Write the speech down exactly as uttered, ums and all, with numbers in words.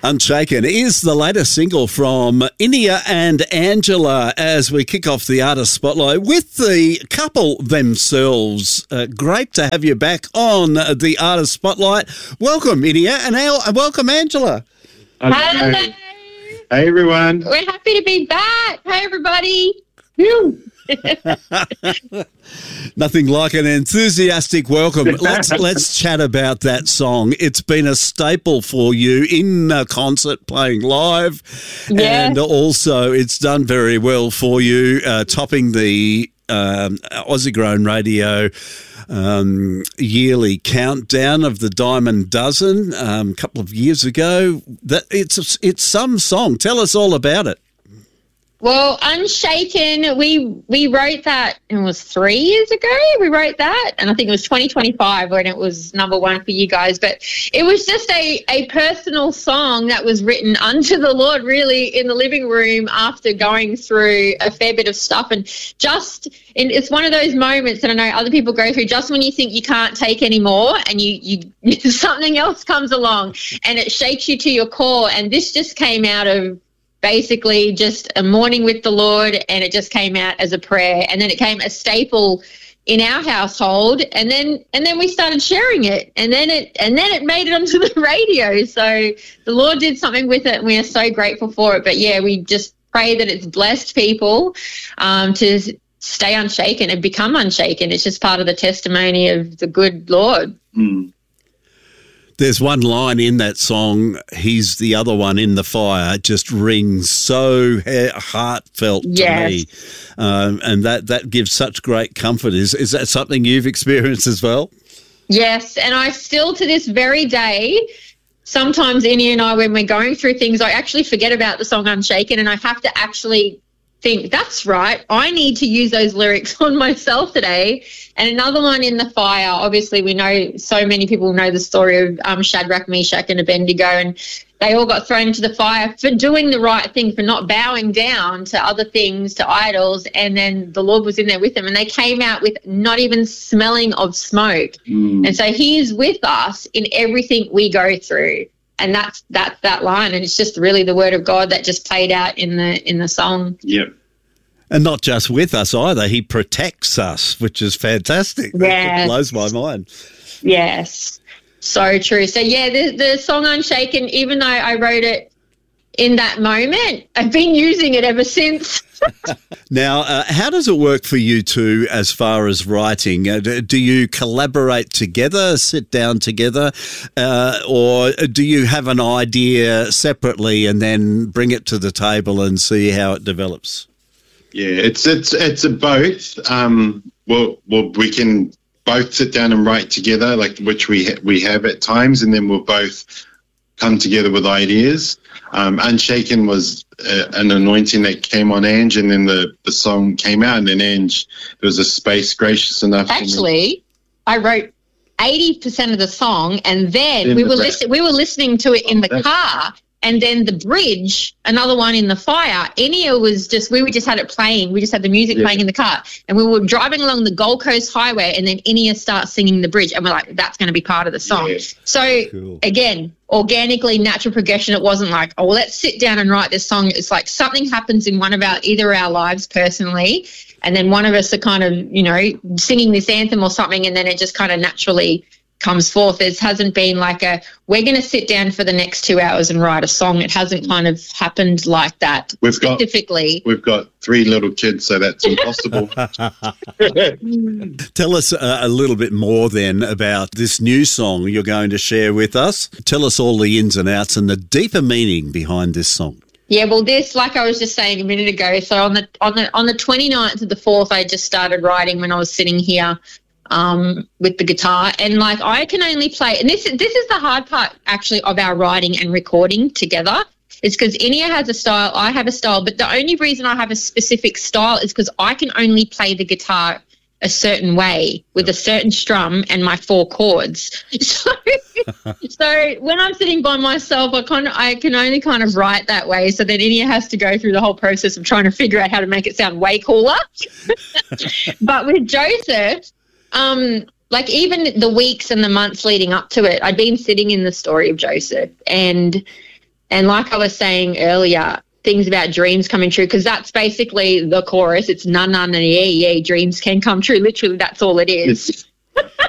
Unshaken is the latest single from Inia and Angela as we kick off the Artist Spotlight with the couple themselves. Uh, great to have you back on the Artist Spotlight. Welcome, Inia, and Al- welcome, Angela. Hello. Hey everyone. We're happy to be back. Hey everybody. Nothing like an enthusiastic welcome. Let's let's chat about that song. It's been a staple for you in a concert, playing live, Yeah. and also it's done very well for you, uh, topping the um, Aussie Grown Radio um, yearly countdown of the Diamond Dozen um, a couple of years ago. That it's it's some song. Tell us all about it. Well, Unshaken, we we wrote that, it was three years ago we wrote that, and I think it was twenty twenty-five when it was number one for you guys. But it was just a, a personal song that was written unto the Lord, really, in the living room after going through a fair bit of stuff. And just, in, it's one of those moments that I know other people go through, just when you think you can't take any more and you, you something else comes along and it shakes you to your core. And this just came out of basically just a morning with the Lord, and it just came out as a prayer, and then it came a staple in our household, and then and then we started sharing it, and then it and then it made it onto the radio. So the Lord did something with it, and we are so grateful for it. But yeah, we just pray that it's blessed people um, to stay unshaken and become unshaken. It's just part of the testimony of the good Lord. Mm. There's one line in that song, he's the other one in the fire, just rings so he- heartfelt to Yes. me. Um, and that, that gives such great comfort. Is is that something you've experienced as well? Yes, and I still to this very day, sometimes Inia and I, when we're going through things, I actually forget about the song Unshaken, and I have to actually think, that's right, I need to use those lyrics on myself today. And another one, in the fire, obviously we know, so many people know the story of um, Shadrach, Meshach and Abednego, and they all got thrown into the fire for doing the right thing, for not bowing down to other things, to idols, and then the Lord was in there with them, and they came out with not even smelling of smoke. Mm. And so he's with us in everything we go through. And that's that's that line, and it's just really the word of God that just played out in the in the song. Yep. And not just with us either. He protects us, which is fantastic. Yes. It blows my mind. Yes, so true. So yeah, the the song Unshaken, even though I wrote it in that moment, I've been using it ever since. Now, uh, how does it work for you two as far as writing? Uh, d- do you collaborate together, sit down together, uh, or do you have an idea separately and then bring it to the table and see how it develops? Yeah, it's it's it's a both. Um, well, well, we can both sit down and write together, like which we ha- we have at times, and then we'll both come together with ideas. Um, Unshaken was uh, an anointing that came on Ange, and then the, the song came out, and then Ange, there was a space gracious enough. Actually, I wrote eighty percent of the song, and then In we the were bra- listen- we were listening to it in the that's- car, and then the bridge, another one in the fire. Inia was just, we were just had it playing. We just had the music Yeah. playing in the car, and we were driving along the Gold Coast Highway, and then Inia starts singing the bridge, and we're like, that's going to be part of the song. Yeah. So Cool. again, organically, natural progression. It wasn't like, oh, well, let's sit down and write this song. It's like something happens in one of our, either our lives personally, and then one of us are kind of, you know, singing this anthem or something, and then it just kind of naturally comes forth. It hasn't been like a, we're going to sit down for the next two hours and write a song. It hasn't kind of happened like that. We've got- specifically. We've got three little kids, so that's impossible. Tell us uh, a little bit more then about this new song you're going to share with us. Tell us all the ins and outs and the deeper meaning behind this song. Yeah, well, this, like I was just saying a minute ago, so on the on the on the twenty-ninth of the fourth, I just started writing when I was sitting here um, with the guitar, and like I can only play, and this this is the hard part actually of our writing and recording together. It's because Inia has a style, I have a style, but the only reason I have a specific style is because I can only play the guitar a certain way with a certain strum and my four chords. So, so when I'm sitting by myself, I kind of, I can only kind of write that way. So then Inia has to go through the whole process of trying to figure out how to make it sound way cooler. But with Joseph, um, like even the weeks and the months leading up to it, I'd been sitting in the story of Joseph, and And like I was saying earlier, things about dreams coming true, because that's basically the chorus. It's na na na yeah yeah, dreams can come true. Literally, that's all it is.